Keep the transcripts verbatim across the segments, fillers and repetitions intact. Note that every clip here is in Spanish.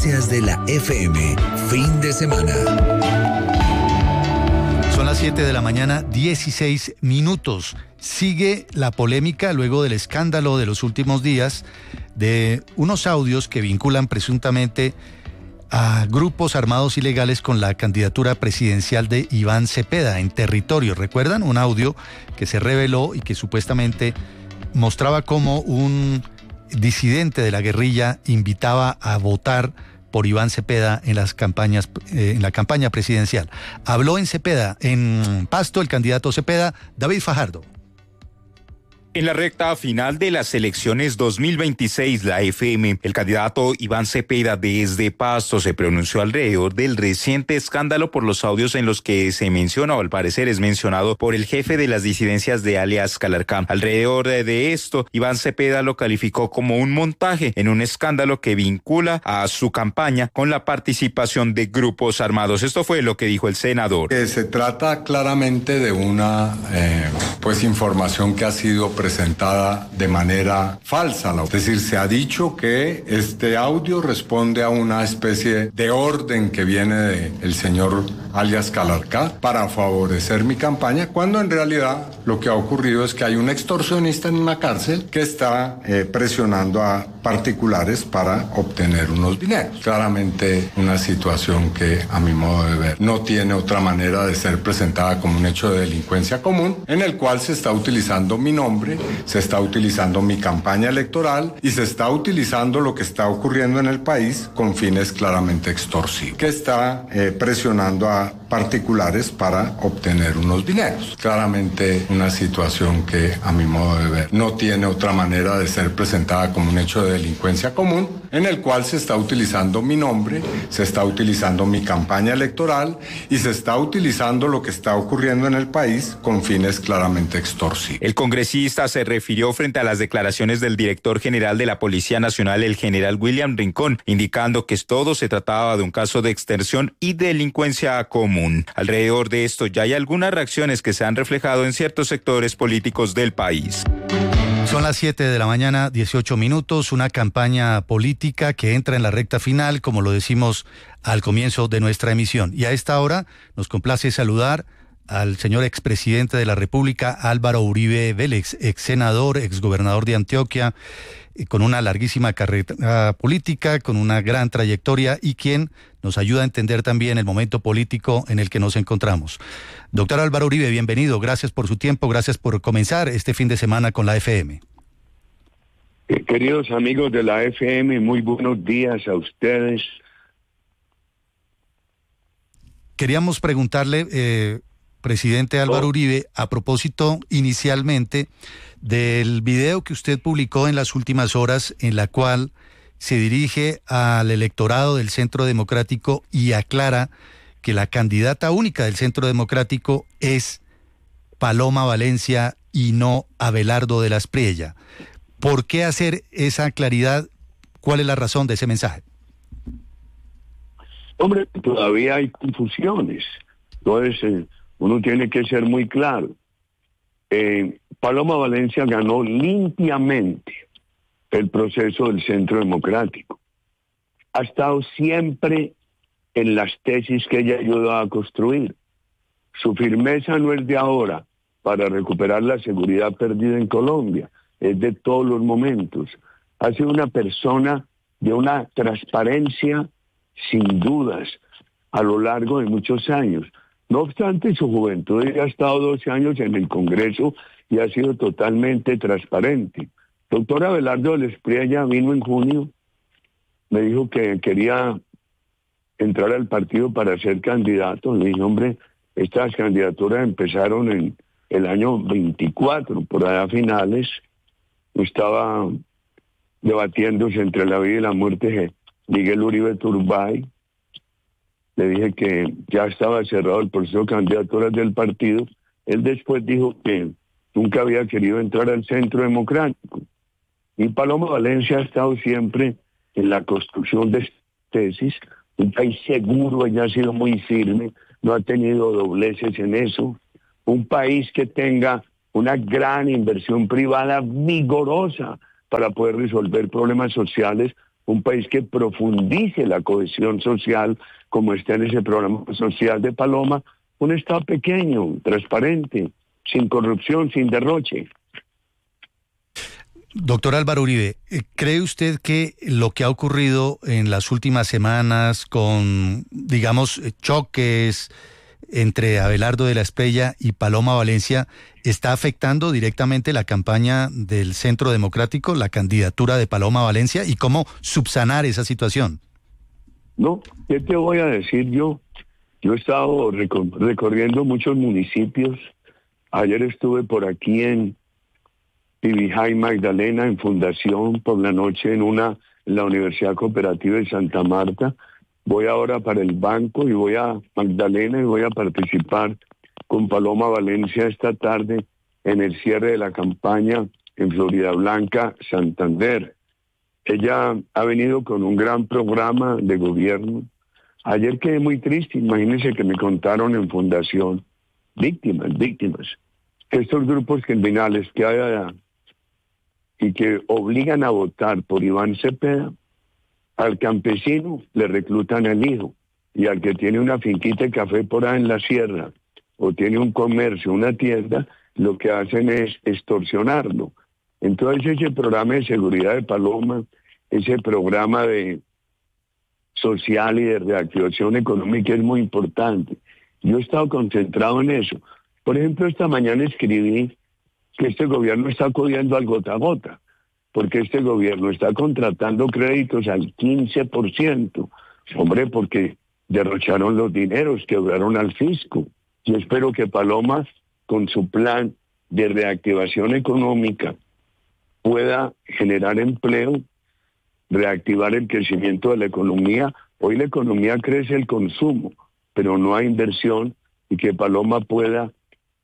De la F M, fin de semana. Son las siete de la mañana, dieciséis minutos. Sigue la polémica luego del escándalo de los últimos días de unos audios que vinculan presuntamente a grupos armados ilegales con la candidatura presidencial de Iván Cepeda en territorio. ¿Recuerdan? Un audio que se reveló y que supuestamente mostraba cómo un disidente de la guerrilla invitaba a votar por Iván Cepeda en las campañas, eh, en la campaña presidencial. Habló en Cepeda, en Pasto, el candidato Cepeda, David Fajardo. En la recta final de las elecciones dos mil veintiséis, la F M, el candidato Iván Cepeda desde Pasto se pronunció alrededor del reciente escándalo por los audios en los que se menciona, o al parecer es mencionado, por el jefe de las disidencias de alias Calarcá. Alrededor de esto, Iván Cepeda lo calificó como un montaje en un escándalo que vincula a su campaña con la participación de grupos armados. Esto fue lo que dijo el senador. Eh, se trata claramente de una eh, pues información que ha sido presentada de manera falsa. Es decir, se ha dicho que este audio responde a una especie de orden que viene del señor alias Calarcá para favorecer mi campaña, cuando en realidad lo que ha ocurrido es que hay un extorsionista en una cárcel que está eh, presionando a particulares para obtener unos dineros. Claramente una situación que, a mi modo de ver, no tiene otra manera de ser presentada como un hecho de delincuencia común, en el cual se está utilizando mi nombre, se está utilizando mi campaña electoral y se está utilizando lo que está ocurriendo en el país con fines claramente extorsivos, que está eh, presionando a particulares para obtener unos dineros. Claramente una situación que, a mi modo de ver, no tiene otra manera de ser presentada como un hecho de delincuencia común, en el cual se está utilizando mi nombre, se está utilizando mi campaña electoral y se está utilizando lo que está ocurriendo en el país con fines claramente extorsivos. El congresista se refirió frente a las declaraciones del director general de la Policía Nacional, el general William Rincón, indicando que todo se trataba de un caso de extorsión y delincuencia común. Alrededor de esto ya hay algunas reacciones que se han reflejado en ciertos sectores políticos del país. Son las siete de la mañana, dieciocho minutos, una campaña política que entra en la recta final, como lo decimos al comienzo de nuestra emisión. Y a esta hora nos complace saludar al señor expresidente de la República, Álvaro Uribe Vélez, ex senador, ex gobernador de Antioquia, con una larguísima carrera política, con una gran trayectoria y quien nos ayuda a entender también el momento político en el que nos encontramos. Doctor Álvaro Uribe, bienvenido, gracias por su tiempo, gracias por comenzar este fin de semana con la F M. Eh, queridos amigos de la F M, muy buenos días a ustedes. Queríamos preguntarle, eh, presidente Álvaro oh. Uribe, a propósito inicialmente del video que usted publicó en las últimas horas, en la cual se dirige al electorado del Centro Democrático y aclara que la candidata única del Centro Democrático es Paloma Valencia y no Abelardo de la Espriella. ¿Por qué hacer esa claridad? ¿Cuál es la razón de ese mensaje? Hombre, todavía hay confusiones. Entonces, eh, uno tiene que ser muy claro. Eh, Paloma Valencia ganó limpiamente el proceso del Centro Democrático. Ha estado siempre en las tesis que ella ayudó a construir. Su firmeza no es de ahora para recuperar la seguridad perdida en Colombia, es de todos los momentos. Ha sido una persona de una transparencia sin dudas a lo largo de muchos años. No obstante, su juventud, ella ha estado doce años en el Congreso y ha sido totalmente transparente. Doctor Abelardo de la Espriella vino en junio, me dijo que quería entrar al partido para ser candidato. Le dije, hombre, estas candidaturas empezaron en el año veinticuatro, por allá a finales. Estaba debatiéndose entre la vida y la muerte de Miguel Uribe Turbay. Le dije que ya estaba cerrado el proceso de candidaturas del partido. Él después dijo que nunca había querido entrar al Centro Democrático. Y Paloma Valencia ha estado siempre en la construcción de tesis. Un país seguro, ella ha sido muy firme, no ha tenido dobleces en eso. Un país que tenga una gran inversión privada vigorosa para poder resolver problemas sociales. un país que profundice la cohesión social, como está en ese programa social de Paloma, un Estado pequeño, transparente, sin corrupción, sin derroche. Doctor Álvaro Uribe, ¿cree usted que lo que ha ocurrido en las últimas semanas con, digamos, choques entre Abelardo de la Espriella y Paloma Valencia está afectando directamente la campaña del Centro Democrático, la candidatura de Paloma Valencia, y cómo subsanar esa situación? No, ¿qué te voy a decir yo? Yo he estado recor- recorriendo muchos municipios. Ayer estuve por aquí en Tibijá y Magdalena, en Fundación, por la noche en una en la Universidad Cooperativa de Santa Marta. Voy ahora para el banco y voy a Magdalena y voy a participar con Paloma Valencia esta tarde en el cierre de la campaña en Florida Blanca, Santander. Ella ha venido con un gran programa de gobierno. Ayer quedé muy triste, imagínense que me contaron en Fundación, víctimas, víctimas. Estos grupos criminales que hay y que obligan a votar por Iván Cepeda, al campesino le reclutan al hijo, y al que tiene una finquita de café por ahí en la sierra, o tiene un comercio, una tienda, lo que hacen es extorsionarlo. Entonces ese programa de seguridad de Paloma, ese programa de social y de reactivación económica es muy importante. Yo he estado concentrado en eso. Por ejemplo, esta mañana escribí que este gobierno está acudiendo al gota a gota, porque este gobierno está contratando créditos al quince por ciento. Hombre, porque derrocharon los dineros, quebraron al fisco. Yo espero que Paloma, con su plan de reactivación económica, pueda generar empleo, reactivar el crecimiento de la economía. Hoy la economía crece el consumo, pero no hay inversión, y que Paloma pueda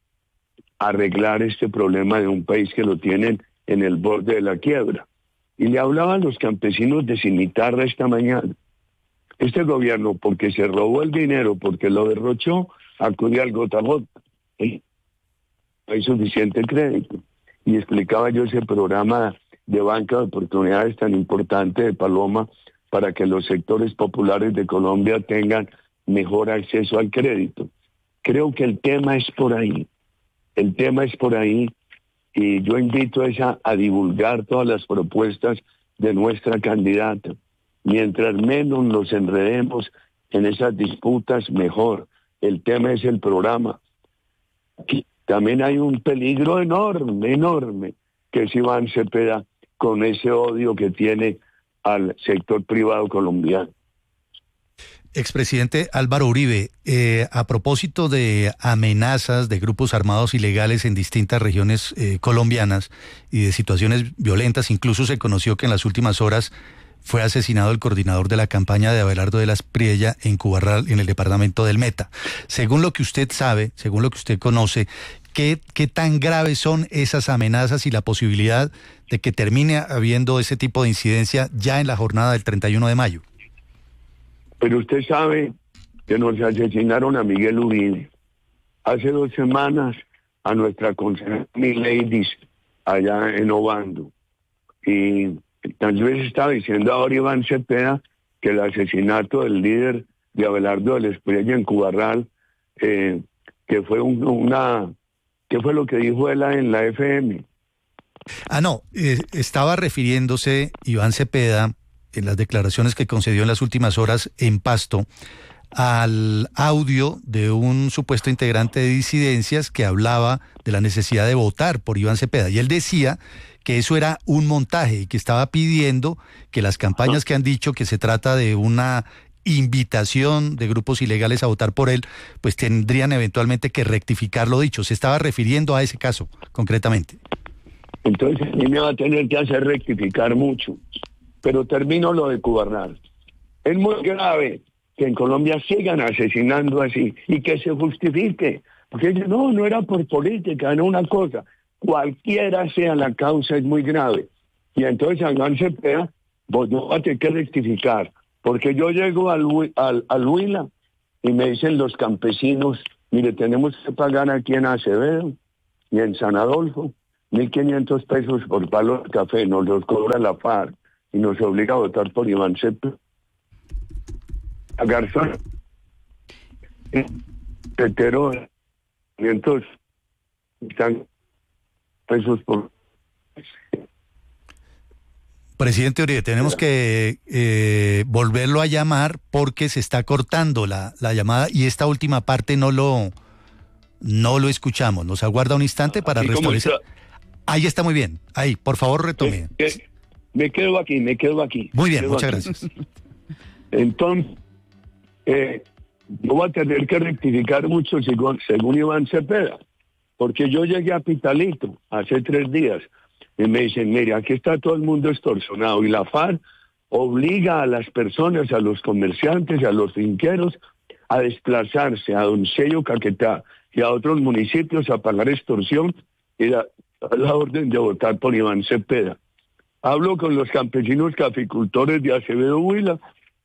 arreglar este problema de un país que lo tienen en el borde de la quiebra. Y le hablaban los campesinos de Cimitarra esta mañana. Este gobierno, porque se robó el dinero, porque lo derrochó, acudió al gota a gota. ¿Sí? No hay suficiente crédito. Y explicaba yo ese programa de banca de oportunidades tan importante de Paloma para que los sectores populares de Colombia tengan mejor acceso al crédito. Creo que el tema es por ahí. El tema es por ahí. Y yo invito a, esa, a divulgar todas las propuestas de nuestra candidata. Mientras menos nos enredemos en esas disputas, mejor. El tema es el programa. Aquí también hay un peligro enorme, enorme, que es Iván Cepeda con ese odio que tiene al sector privado colombiano. Expresidente Álvaro Uribe, eh, a propósito de amenazas de grupos armados ilegales en distintas regiones eh, colombianas y de situaciones violentas, incluso se conoció que en las últimas horas fue asesinado el coordinador de la campaña de Abelardo de la Espriella en Cubarral, en el departamento del Meta. Según lo que usted sabe, según lo que usted conoce, ¿qué, qué tan graves son esas amenazas y la posibilidad de que termine habiendo ese tipo de incidencia ya en la jornada del treinta y uno de mayo? Pero usted sabe que nos asesinaron a Miguel Uribe. Hace dos semanas a nuestra consejera Mileidis allá en Obando. Y tal vez estaba diciendo ahora Iván Cepeda que el asesinato del líder de Abelardo de la Espriella en Cubarral, eh, que fue un, una... ¿Qué fue lo que dijo él en la F M? Ah, no, eh, estaba refiriéndose Iván Cepeda en las declaraciones que concedió en las últimas horas en Pasto al audio de un supuesto integrante de disidencias que hablaba de la necesidad de votar por Iván Cepeda. Y él decía que eso era un montaje y que estaba pidiendo que las campañas que han dicho que se trata de una invitación de grupos ilegales a votar por él, pues tendrían eventualmente que rectificar lo dicho. Se estaba refiriendo a ese caso, concretamente. Entonces, a mí me va a tener que hacer rectificar mucho. Pero termino lo de Cubarral. Es muy grave que en Colombia sigan asesinando así y que se justifique. Porque no, no era por política, no una cosa. Cualquiera sea la causa es muy grave. Y entonces a Iván Cepeda, vos no vas a tener que rectificar. Porque yo llego al, al, al Huila y me dicen los campesinos, mire, tenemos que pagar aquí en Acevedo y en San Adolfo mil quinientos pesos por palo de café, nos los cobra la FARC. y nos obliga a votar por Iván Cepeda. A Garzón, Tetero, quinientos pesos por... Presidente Uribe, tenemos que eh, volverlo a llamar porque se está cortando la, la llamada y esta última parte no lo no lo escuchamos. Nos aguarda un instante para restablecer. Ahí está muy bien. Ahí, por favor, retome. Me, me quedo aquí, me quedo aquí. Muy bien, muchas aquí. gracias. Entonces, eh, yo voy a tener que rectificar mucho según, según Iván Cepeda, porque yo llegué a Pitalito hace tres días y me dicen, mire, aquí está todo el mundo extorsionado y la FARC obliga a las personas, a los comerciantes, a los finqueros a desplazarse a Doncello, Caquetá y a otros municipios a pagar extorsión y da la orden de votar por Iván Cepeda. Hablo con los campesinos caficultores de Acevedo Huila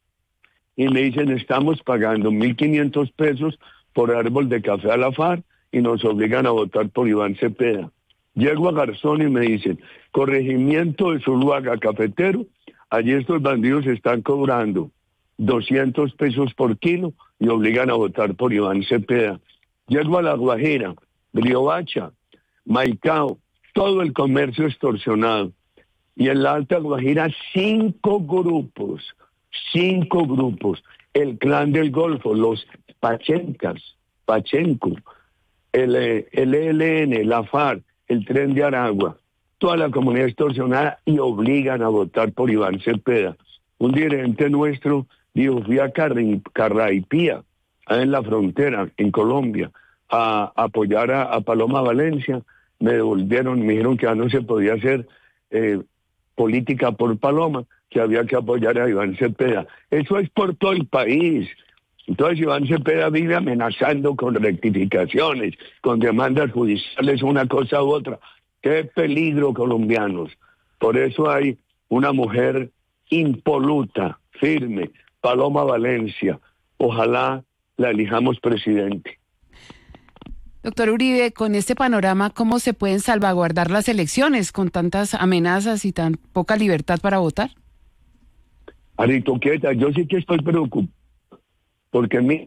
y me dicen, estamos pagando mil quinientos pesos por árbol de café a la FARC y nos obligan a votar por Iván Cepeda. Llego a Garzón y me dicen, corregimiento de Zuluaga, cafetero, allí estos bandidos están cobrando doscientos pesos por kilo y obligan a votar por Iván Cepeda. Llego a La Guajira, Riohacha, Maicao, todo el comercio extorsionado. Y en la Alta Guajira, cinco grupos, cinco grupos. El Clan del Golfo, los Pachencas, Pachenco, el, el E L N, la FARC, el Tren de Aragua, toda la comunidad extorsionada y obligan a votar por Iván Cepeda. Un dirigente nuestro dijo, fui a Carraipía, en la frontera, en Colombia, a, a apoyar a, a Paloma Valencia. Me devolvieron, me dijeron que ya no se podía hacer eh, política por Paloma, que había que apoyar a Iván Cepeda. Eso es por todo el país. Entonces Iván Cepeda vive amenazando con rectificaciones, con demandas judiciales, una cosa u otra. ¡Qué peligro, colombianos! Por eso hay una mujer impoluta, firme, Paloma Valencia. Ojalá la elijamos presidente. Doctor Uribe, con este panorama, ¿cómo se pueden salvaguardar las elecciones con tantas amenazas y tan poca libertad para votar? Arito, quieta, yo sí que estoy preocupado, porque mi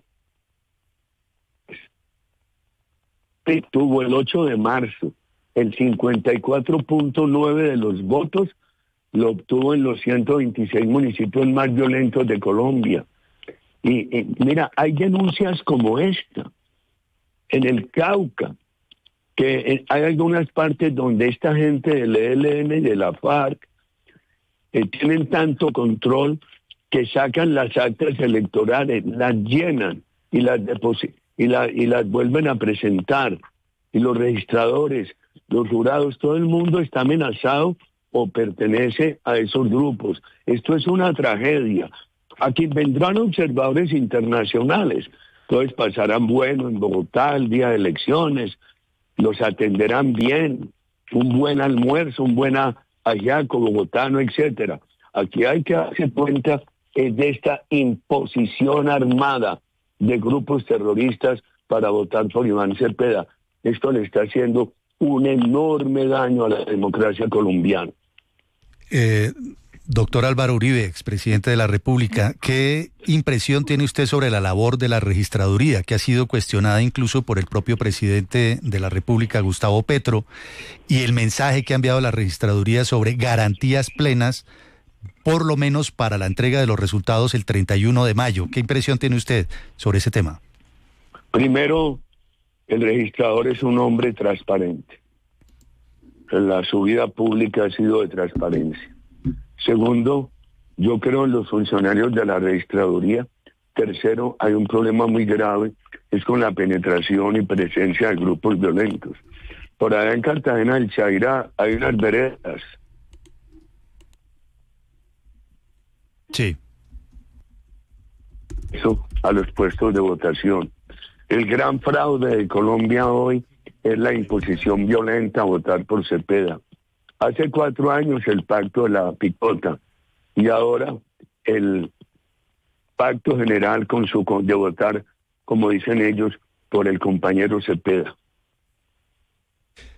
tuvo el ocho de marzo el cincuenta y cuatro punto nueve de los votos, lo obtuvo en los ciento veintiséis municipios más violentos de Colombia. Y, y mira, hay denuncias como esta. En el Cauca, que hay algunas partes donde esta gente del E L N y de la FARC eh, tienen tanto control que sacan las actas electorales, las llenan y las, y, la, y las vuelven a presentar. Y los registradores, los jurados, todo el mundo está amenazado o pertenece a esos grupos. Esto es una tragedia. Aquí vendrán observadores internacionales. Entonces pasarán bueno en Bogotá el día de elecciones, los atenderán bien, un buen almuerzo, un buen ajiaco bogotano, etcétera. Aquí hay que darse cuenta de esta imposición armada de grupos terroristas para votar por Iván Cepeda. Esto le está haciendo un enorme daño a la democracia colombiana. Eh... Doctor Álvaro Uribe, expresidente de la República, ¿qué impresión tiene usted sobre la labor de la registraduría, que ha sido cuestionada incluso por el propio presidente de la República, Gustavo Petro, y el mensaje que ha enviado la registraduría sobre garantías plenas, por lo menos para la entrega de los resultados el treinta y uno de mayo? ¿Qué impresión tiene usted sobre ese tema? Primero, el registrador es un hombre transparente. La su vida pública ha sido de transparencia. Segundo, yo creo en los funcionarios de la registraduría. Tercero, hay un problema muy grave, es con la penetración y presencia de grupos violentos. Por allá en Cartagena del Chairá hay unas veredas. Sí. Eso a los puestos de votación. El gran fraude de Colombia hoy es la imposición violenta a votar por Cepeda. Hace cuatro años el pacto de la picota y ahora el pacto general con su de votar, como dicen ellos, por el compañero Cepeda.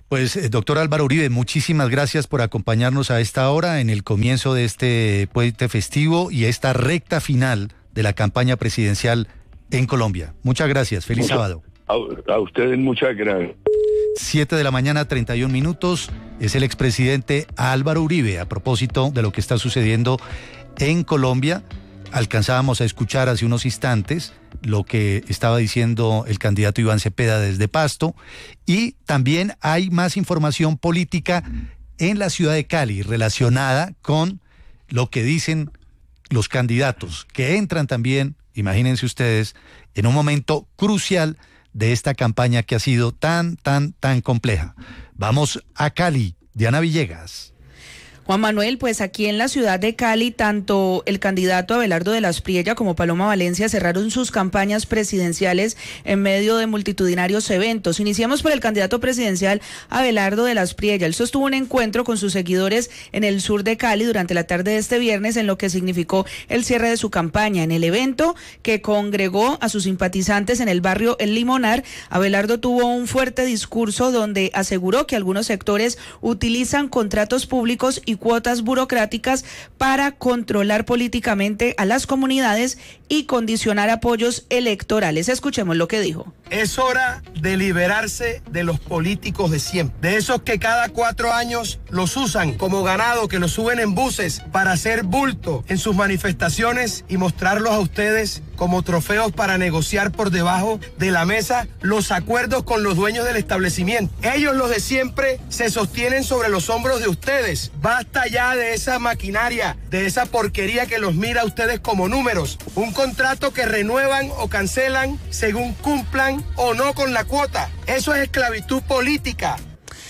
Pues, eh, doctor Álvaro Uribe, muchísimas gracias por acompañarnos a esta hora en el comienzo de este puente festivo y esta recta final de la campaña presidencial en Colombia. Muchas gracias, feliz Mucho, sábado. A, a ustedes muchas gracias. Siete de la mañana, treinta y un minutos, es el expresidente Álvaro Uribe a propósito de lo que está sucediendo en Colombia. Alcanzábamos a escuchar hace unos instantes lo que estaba diciendo el candidato Iván Cepeda desde Pasto, y también hay más información política en la ciudad de Cali relacionada con lo que dicen los candidatos, que entran también, imagínense ustedes, en un momento crucial de esta campaña que ha sido tan, tan, tan compleja. Vamos a Cali, Diana Villegas. Juan Manuel, pues aquí en la ciudad de Cali, tanto el candidato Abelardo de la Espriella como Paloma Valencia cerraron sus campañas presidenciales en medio de multitudinarios eventos. Iniciamos por el candidato presidencial Abelardo de la Espriella. Él sostuvo un encuentro con sus seguidores en el sur de Cali durante la tarde de este viernes, en lo que significó el cierre de su campaña. En el evento, que congregó a sus simpatizantes en el barrio El Limonar, Abelardo tuvo un fuerte discurso donde aseguró que algunos sectores utilizan contratos públicos y cuotas burocráticas para controlar políticamente a las comunidades y condicionar apoyos electorales. Escuchemos lo que dijo. Es hora de liberarse de los políticos de siempre, de esos que cada cuatro años los usan como ganado, que los suben en buses para hacer bulto en sus manifestaciones y mostrarlos a ustedes como trofeos para negociar por debajo de la mesa los acuerdos con los dueños del establecimiento. Ellos, los de siempre, se sostienen sobre los hombros de ustedes. Basta ya de esa maquinaria, de esa porquería que los mira a ustedes como números. Un contrato que renuevan o cancelan según cumplan o no con la cuota. Eso es esclavitud política.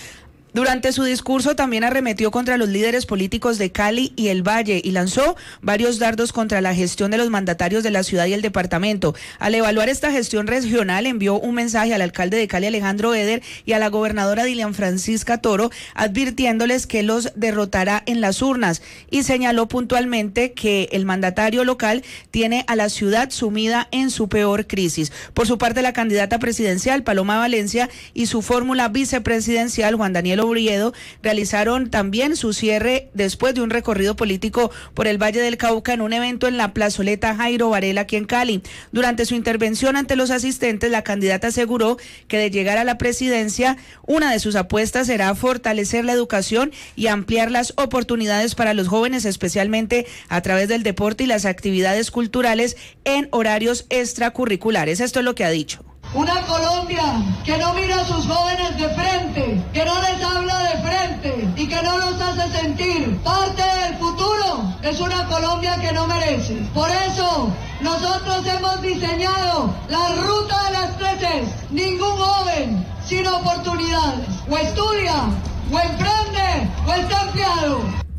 Durante su discurso también arremetió contra los líderes políticos de Cali y el Valle y lanzó varios dardos contra la gestión de los mandatarios de la ciudad y el departamento. Al evaluar esta gestión regional, envió un mensaje al alcalde de Cali, Alejandro Eder, y a la gobernadora Dilian Francisca Toro, advirtiéndoles que los derrotará en las urnas, y señaló puntualmente que el mandatario local tiene a la ciudad sumida en su peor crisis. Por su parte, la candidata presidencial Paloma Valencia y su fórmula vicepresidencial Juan Daniel Oviedo realizaron también su cierre después de un recorrido político por el Valle del Cauca en un evento en la plazoleta Jairo Varela aquí en Cali. Durante su intervención ante los asistentes, la candidata aseguró que de llegar a la presidencia, una de sus apuestas será fortalecer la educación y ampliar las oportunidades para los jóvenes, especialmente a través del deporte y las actividades culturales en horarios extracurriculares. Esto es lo que ha dicho. Una Colombia que no mira a sus jóvenes de frente, que no les habla de frente y que no los hace sentir parte del futuro, es una Colombia que no merece. Por eso nosotros hemos diseñado la ruta de las tres es. Ningún joven sin oportunidades. O estudia, o emprende, o está empleado.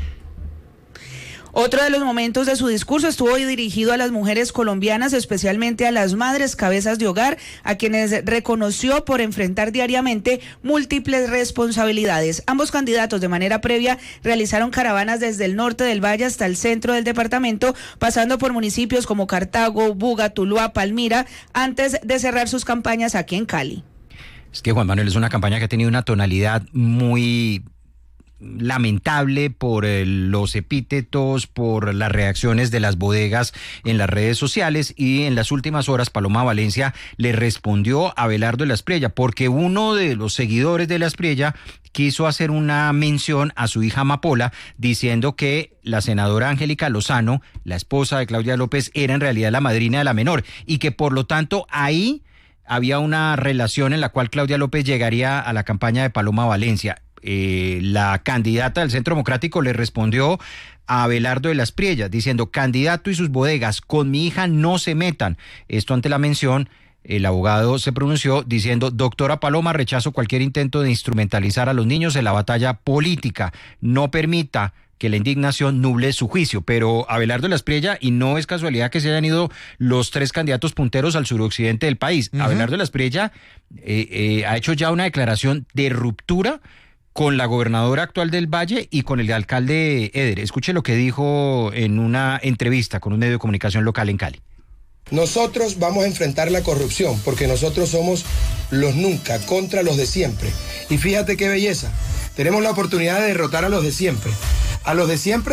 Otro de los momentos de su discurso estuvo dirigido a las mujeres colombianas, especialmente a las madres cabezas de hogar, a quienes reconoció por enfrentar diariamente múltiples responsabilidades. Ambos candidatos de manera previa realizaron caravanas desde el norte del Valle hasta el centro del departamento, pasando por municipios como Cartago, Buga, Tuluá, Palmira, antes de cerrar sus campañas aquí en Cali. Es que, Juan Manuel, es una campaña que ha tenido una tonalidad muy lamentable por eh, los epítetos, por las reacciones de las bodegas en las redes sociales, y en las últimas horas Paloma Valencia le respondió a Abelardo de la Espriella porque uno de los seguidores de la Espriella quiso hacer una mención a su hija Amapola, diciendo que la senadora Angélica Lozano, la esposa de Claudia López, era en realidad la madrina de la menor, y que por lo tanto ahí había una relación en la cual Claudia López llegaría a la campaña de Paloma Valencia. Eh, la candidata del Centro Democrático le respondió a Abelardo de la Espriella diciendo: candidato y sus bodegas, con mi hija no se metan. Esto ante la mención, el abogado se pronunció diciendo: doctora Paloma, rechazo cualquier intento de instrumentalizar a los niños en la batalla política. No permita que la indignación nuble su juicio. Pero Abelardo de la Espriella, y no es casualidad que se hayan ido los tres candidatos punteros al suroccidente del país, uh-huh. Abelardo de la Espriella eh, eh, ha hecho ya una declaración de ruptura con la gobernadora actual del Valle y con el alcalde Eder. Escuche lo que dijo en una entrevista con un medio de comunicación local en Cali. Nosotros vamos a enfrentar la corrupción porque nosotros somos los nunca contra los de siempre. Y fíjate qué belleza, tenemos la oportunidad de derrotar a los de siempre. A los de siempre